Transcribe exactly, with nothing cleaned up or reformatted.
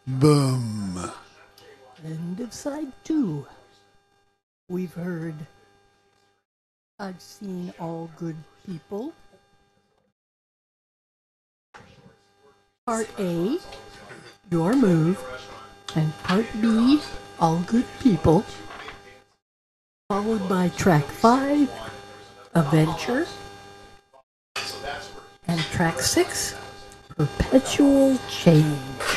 Boom. End of side two. We've heard I've seen all good people. Part A, Your Move, and Part B, All Good People, followed by track five, Adventure, and track six, Perpetual Change.